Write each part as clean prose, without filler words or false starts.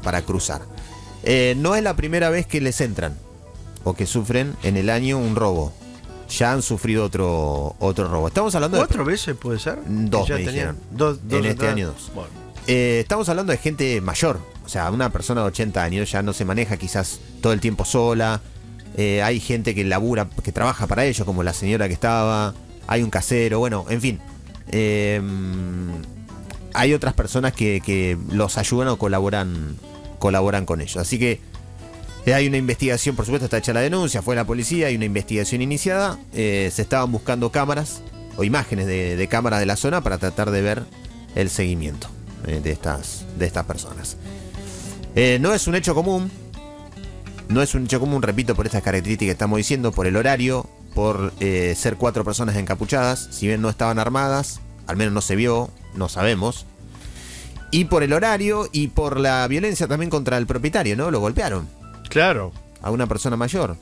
para cruzar. No es la primera vez que les entran o que sufren en el año un robo. Ya han sufrido otro robo. Estamos hablando 4 veces puede ser. 2 me dijeron. Dos en este entradas. año 2. Bueno. Estamos hablando de gente mayor. O sea, una persona de 80 años ya no se maneja quizás todo el tiempo sola. Hay gente que labura, que trabaja para ellos, como la señora que estaba. Hay un casero, bueno, en fin. Hay otras personas que los ayudan o colaboran con ellos. Así que hay una investigación, por supuesto, está hecha la denuncia, fue la policía, hay una investigación iniciada. Se estaban buscando cámaras o imágenes de cámaras de la zona para tratar de ver el seguimiento de estas personas. No es un hecho común. No es un hecho común, repito, por estas características que estamos diciendo, por el horario, por ser 4 personas encapuchadas, si bien no estaban armadas, al menos no se vio, no sabemos. Y por el horario y por la violencia también contra el propietario, ¿no? Lo golpearon. Claro. A una persona mayor.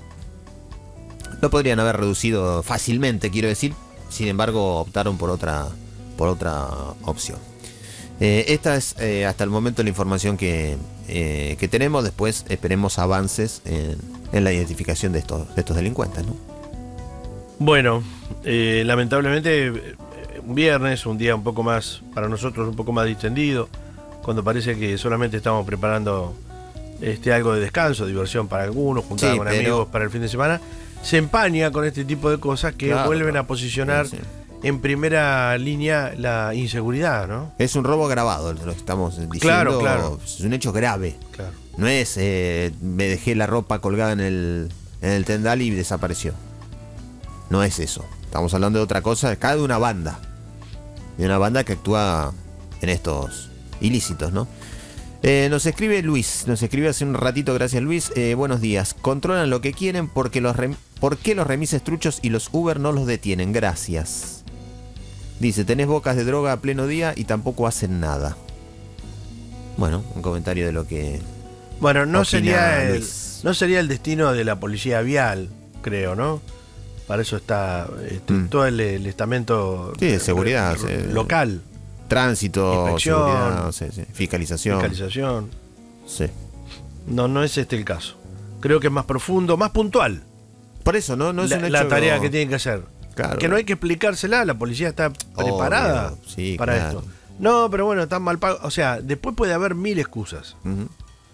Lo podrían haber reducido fácilmente, quiero decir. Sin embargo, optaron por otra opción. Esta es hasta el momento la información que tenemos. Después esperemos avances en la identificación de estos delincuentes, ¿no? Bueno, lamentablemente un viernes, un día un poco más, para nosotros un poco más distendido, cuando parece que solamente estamos preparando algo de descanso, diversión para algunos, juntada con amigos para el fin de semana, se empaña con este tipo de cosas que vuelven a posicionar en primera línea la inseguridad, ¿no? Es un robo agravado, lo que estamos diciendo. Claro. Es un hecho grave. Claro. No es me dejé la ropa colgada en el tendal y desapareció. No es eso. Estamos hablando de otra cosa, cada de una banda. De una banda que actúa en estos ilícitos, ¿no? Nos escribe Luis, nos escribe hace un ratito, gracias Luis. Buenos días. Controlan lo que quieren ¿por qué los remises truchos y los Uber no los detienen? Gracias. Dice, tenés bocas de droga a pleno día y tampoco hacen nada. Bueno, un comentario de lo que... Bueno, no sería el destino de la policía vial, creo, ¿no? Para eso está todo el estamento de seguridad local. Tránsito, inspección, seguridad, fiscalización. Sí. No es el caso. Creo que es más profundo, más puntual. Por eso, no es un hecho... La tarea que tienen que hacer. Claro. Que no hay que explicársela, la policía está preparada para esto. No, pero bueno, están mal pagos. O sea, después puede haber 1000 excusas. Uh-huh.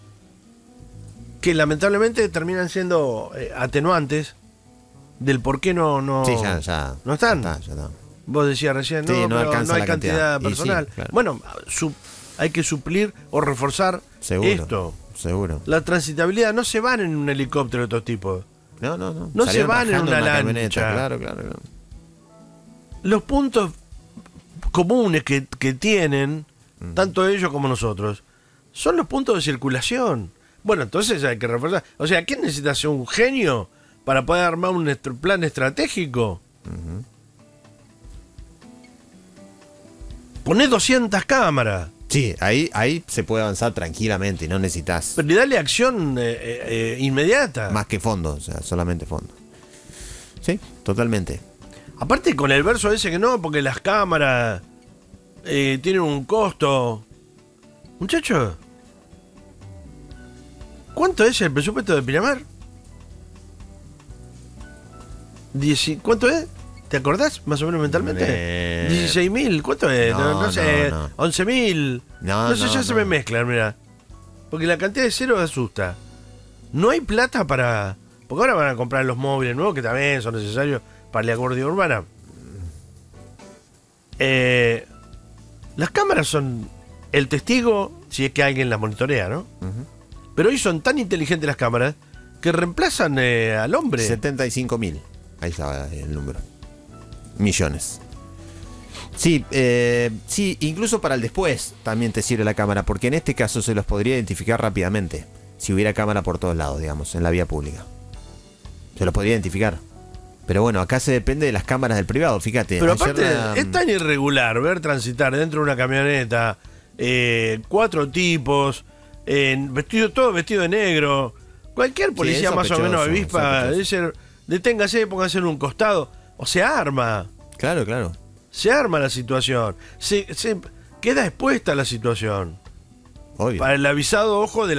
Que lamentablemente terminan siendo atenuantes del por qué no están. Ya está. Vos decías recién, no hay cantidad personal. Sí, claro. Bueno, hay que suplir o reforzar esto. Seguro. La transitabilidad, no se van en un helicóptero de estos tipos. No se van en una lancha. Claro. Los puntos comunes que tienen, tanto ellos como nosotros, son los puntos de circulación. Bueno, entonces hay que reforzar. O sea, ¿quién necesita ser un genio para poder armar un plan estratégico? Uh-huh. Poné 200 cámaras. Sí, ahí se puede avanzar tranquilamente y no necesitas... Pero dale acción inmediata. Más que fondo, o sea, solamente fondo. Sí, totalmente. Aparte con el verso ese que no, porque las cámaras tienen un costo. Muchachos, ¿cuánto es el presupuesto de Pinamar? ¿Cuánto es? ¿Te acordás más o menos mentalmente? 16.000, ¿cuánto es? No sé, 11.000. No sé, ya se me mezclan, mira. Porque la cantidad de cero asusta. No hay plata para... Porque ahora van a comprar los móviles nuevos que también son necesarios para la guardia urbana. Las cámaras son el testigo si es que alguien las monitorea, ¿no? Uh-huh. Pero hoy son tan inteligentes las cámaras que reemplazan al hombre. 75.000. Ahí está el número. Millones. Sí, incluso para el después también te sirve la cámara, porque en este caso se los podría identificar rápidamente. Si hubiera cámara por todos lados, digamos, en la vía pública. Se los podría identificar. Pero bueno, acá se depende de las cámaras del privado, fíjate. Pero aparte, es tan irregular ver transitar dentro de una camioneta 4 tipos, todo vestido de negro. Cualquier policía más o menos avispa, deténgase, póngase en un costado. O se arma. Claro. Se arma la situación. Se queda expuesta la situación. Obvio. Para el avisado ojo de